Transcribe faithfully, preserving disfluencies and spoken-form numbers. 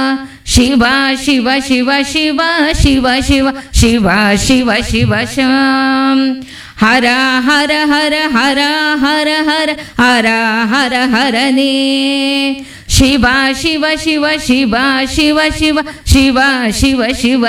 Shiva Shiva Shiva Shiva Shiva Shiva Shiva Shiva Shiva Shiva Hara Hara Hara Hara Hara Hara Hara Hara ಹರನೇ Shiva Shiva Shiva Shiva Shiva Shiva Shiva Shiva Shiva